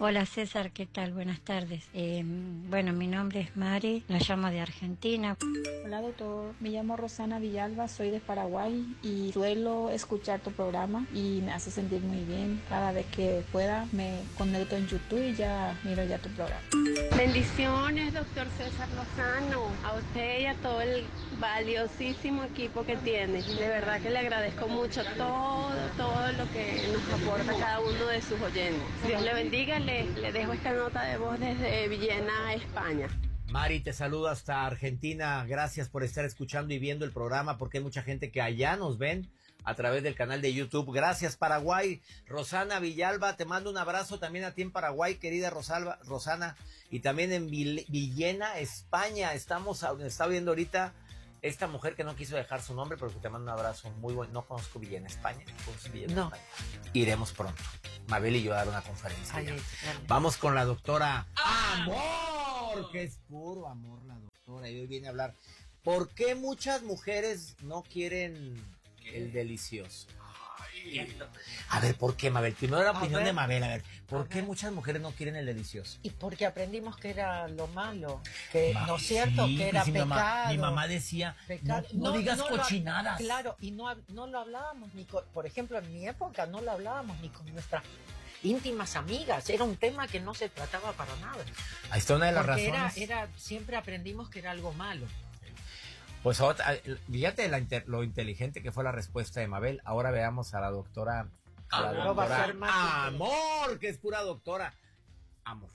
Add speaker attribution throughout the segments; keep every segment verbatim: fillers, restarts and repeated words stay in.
Speaker 1: Hola César, ¿qué tal? Buenas tardes. Eh, bueno, mi nombre es Mari, la llamo de Argentina.
Speaker 2: Hola doctor, me llamo Rosana Villalba, soy de Paraguay y suelo escuchar tu programa y me hace sentir muy bien. Cada vez que pueda me conecto en YouTube y ya miro ya tu programa.
Speaker 3: Bendiciones, doctor César Lozano, a usted y a todo el valiosísimo equipo que tiene. De verdad que le agradezco mucho todo, todo lo que nos aporta cada uno de sus oyentes. Dios le bendiga, le, le dejo esta nota de voz desde Villena, España.
Speaker 4: Mari, te saludo hasta Argentina. Gracias por estar escuchando y viendo el programa, porque hay mucha gente que allá nos ven a través del canal de YouTube. Gracias, Paraguay. Rosana Villalba, te mando un abrazo también a ti en Paraguay, querida Rosalba, Rosana. Y también en Villena, España. Estamos, está viendo ahorita esta mujer que no quiso dejar su nombre, pero que te mando un abrazo muy bueno. No conozco Villena, España. Conozco Villena,
Speaker 5: no.
Speaker 4: España. Iremos pronto. Mabel y yo a dar una conferencia.
Speaker 5: Ay,
Speaker 4: Vamos con la doctora Amor, que es puro amor la doctora. Y hoy viene a hablar. ¿Por qué muchas mujeres no quieren el delicioso? Ay. A ver, ¿por qué, Mabel? Primero la opinión
Speaker 5: ver,
Speaker 4: de Mabel. A ver, ¿por
Speaker 5: a
Speaker 4: qué
Speaker 5: ver.
Speaker 4: muchas mujeres no quieren el delicioso?
Speaker 5: Y porque aprendimos que era lo malo, que
Speaker 4: Ma-
Speaker 5: no es cierto,
Speaker 4: sí,
Speaker 5: que era
Speaker 4: pues, mi
Speaker 5: pecado.
Speaker 4: mamá, mi mamá decía,
Speaker 5: Pecado.
Speaker 4: no, no digas
Speaker 5: lo-
Speaker 4: cochinadas.
Speaker 5: claro, y no, no lo hablábamos ni con, por ejemplo, en mi época no lo hablábamos ni con nuestras íntimas amigas, era un tema que no se trataba para nada.
Speaker 4: Ahí está una de las
Speaker 5: Porque
Speaker 4: razones.
Speaker 5: era, era, siempre aprendimos que era algo malo.
Speaker 4: Pues otra, fíjate la inter- lo inteligente que fue la respuesta de Mabel. Ahora veamos a la doctora, a la
Speaker 5: Amor, va a
Speaker 4: doctora
Speaker 5: ser más
Speaker 4: Amor, que es pura doctora. Amor.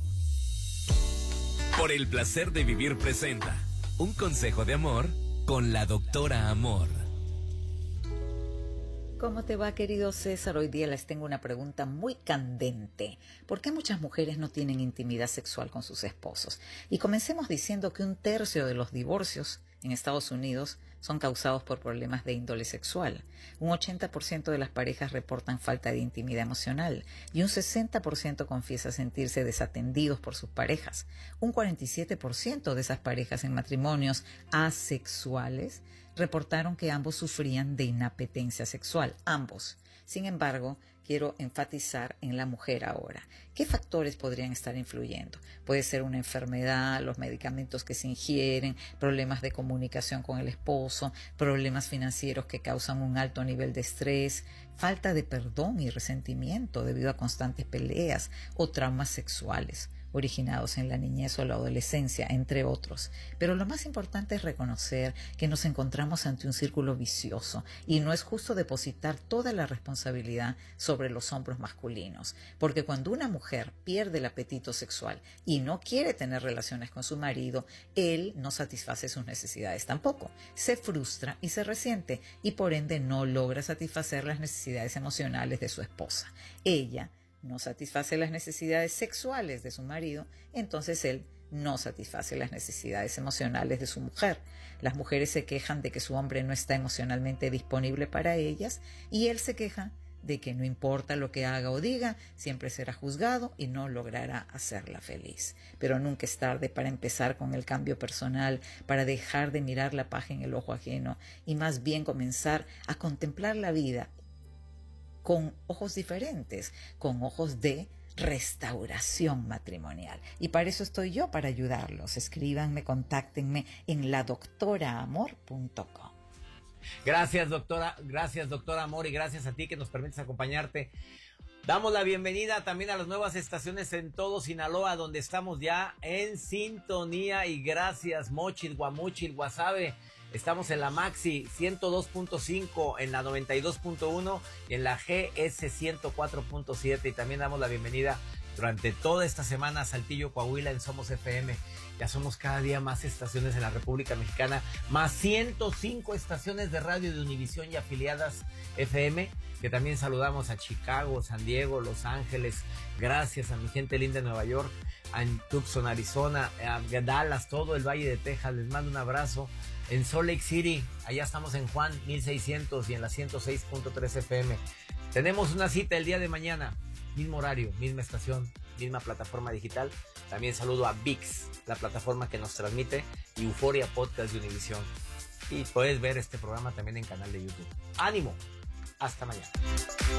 Speaker 6: Por el placer de vivir presenta un consejo de amor con la doctora Amor.
Speaker 7: ¿Cómo te va, querido César? Hoy día les tengo una pregunta muy candente. ¿Por qué muchas mujeres no tienen intimidad sexual con sus esposos? Y comencemos diciendo que un tercio de los divorcios en Estados Unidos son causados por problemas de índole sexual. Un ochenta por ciento de las parejas reportan falta de intimidad emocional y un sesenta por ciento confiesa sentirse desatendidos por sus parejas. Un cuarenta y siete por ciento de esas parejas en matrimonios asexuales reportaron que ambos sufrían de inapetencia sexual, ambos. Sin embargo, quiero enfatizar en la mujer ahora. ¿Qué factores podrían estar influyendo? Puede ser una enfermedad, los medicamentos que se ingieren, problemas de comunicación con el esposo, problemas financieros que causan un alto nivel de estrés, falta de perdón y resentimiento debido a constantes peleas o traumas sexuales originados en la niñez o la adolescencia, entre otros. Pero lo más importante es reconocer que nos encontramos ante un círculo vicioso y no es justo depositar toda la responsabilidad sobre los hombros masculinos, porque cuando una mujer pierde el apetito sexual y no quiere tener relaciones con su marido, él no satisface sus necesidades tampoco, se frustra y se resiente y por ende no logra satisfacer las necesidades emocionales de su esposa. Ella no satisface las necesidades sexuales de su marido, entonces él no satisface las necesidades emocionales de su mujer. Las mujeres se quejan de que su hombre no está emocionalmente disponible para ellas y él se queja de que no importa lo que haga o diga, siempre será juzgado y no logrará hacerla feliz. Pero nunca es tarde para empezar con el cambio personal, para dejar de mirar la paja en el ojo ajeno y más bien comenzar a contemplar la vida con ojos diferentes, con ojos de restauración matrimonial. Y para eso estoy yo, para ayudarlos. Escríbanme, contáctenme en la doctora amor punto com.
Speaker 4: Gracias, doctora, gracias, doctora Amor, y gracias a ti que nos permites acompañarte. Damos la bienvenida también a las nuevas estaciones en todo Sinaloa, donde estamos ya en sintonía, y gracias, Mochil, Guamuchil, Guasave. Estamos en la Maxi ciento dos punto cinco, en la noventa y dos punto uno y en la G S ciento cuatro punto siete. Y también damos la bienvenida durante toda esta semana a Saltillo, Coahuila, en Somos F M. Ya somos cada día más estaciones en la República Mexicana, más ciento cinco estaciones de radio de Univisión y afiliadas F M, que también saludamos a Chicago, San Diego, Los Ángeles. Gracias a mi gente linda de Nueva York, a Tucson, Arizona, a Dallas, todo el Valle de Texas. Les mando un abrazo. En Salt Lake City, allá estamos en Juan mil seiscientos y en la ciento seis punto tres F M. Tenemos una cita el día de mañana, mismo horario, misma estación, misma plataforma digital. También saludo a V I X, la plataforma que nos transmite, y Euforia Podcast de Univisión. Y puedes ver este programa también en canal de YouTube. ¡Ánimo! Hasta mañana.